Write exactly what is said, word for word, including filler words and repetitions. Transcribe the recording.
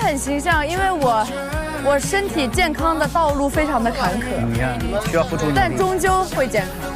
很形象，因为我我身体健康的道路非常的坎坷。 你看，需要付出努力。 但终究会健康。